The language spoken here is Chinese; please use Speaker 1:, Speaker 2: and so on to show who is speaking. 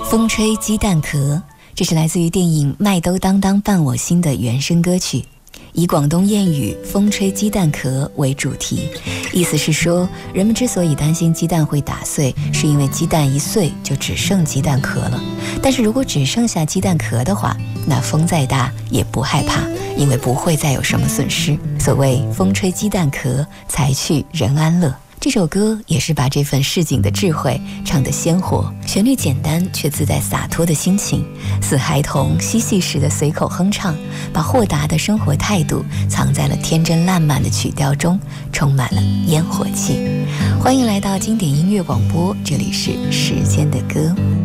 Speaker 1: 风吹鸡蛋壳，这是来自于电影《麦兜当当伴我心》的原声歌曲，以广东谚语风吹鸡蛋壳为主题，意思是说人们之所以担心鸡蛋会打碎，是因为鸡蛋一碎就只剩鸡蛋壳了，但是如果只剩下鸡蛋壳的话，那风再大也不害怕，因为不会再有什么损失。所谓风吹鸡蛋壳，财去人安乐。这首歌也是把这份市井的智慧唱得鲜活，旋律简单却自带洒脱的心情，似孩童嬉戏时的随口哼唱，把豁达的生活态度藏在了天真烂漫的曲调中，充满了烟火气。欢迎来到经典音乐广播，这里是时间的歌。